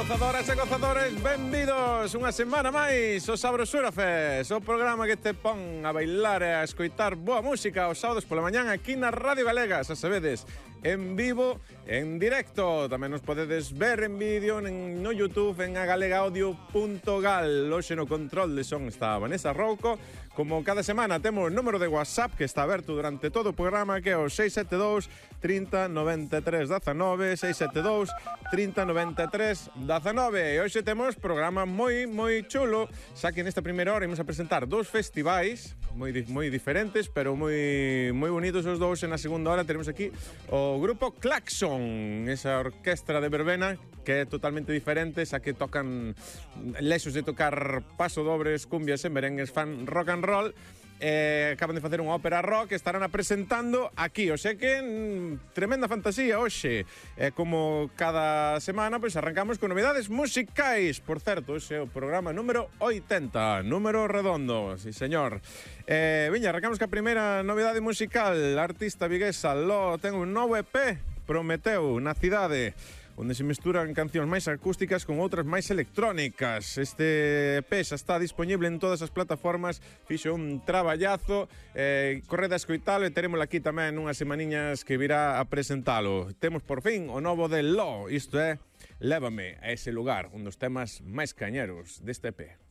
Gozadoras e gozadores, benvidos unha semana máis ao Sabrosura Fest, o programa que te pon a bailar e a escoitar boa música os sábados pola mañán aquí na Radio Galega, xa sabedes, en vivo, en directo. Tamén nos podedes ver en vídeo no YouTube en agalegaaudio.gal. Hoxe no control de son está Vanessa Rouco. Como cada semana temos número de WhatsApp que está aberto durante todo o programa, que é o 672 30 93 19, 672 30 93 19. E hoxe temos programa moi chulo, xa que nesta primeira hora imos a presentar dous festivais moi diferentes, pero moi bonitos os dous. E na segunda hora teremos aquí o grupo Claxon, esa orquestra de verbena que é totalmente diferente, xa que tocan lexos de tocar pasodobles, cumbias e merengues, fan rock and roll. Acaban de facer unha ópera rock que estarán presentando aquí, o sea que tremenda fantasía hoxe. Como cada semana, pois arrancamos con novedades musicais. Por certo, ese é o programa número 80, número redondo, sí señor. Viña, arrancamos ca primeira novedade musical. A artista viguesa Lo ten un novo EP, Prometeu, na cidade, onde se mesturan cancións máis acústicas con outras máis electrónicas. Este EP xa está disponible en todas as plataformas, fixo un traballazo, corred a escoitalo e teremos aquí tamén unhas semaniñas que virá a presentalo. Temos por fin o novo de Lo, isto é Lévame a ese lugar, un dos temas máis cañeros deste EP.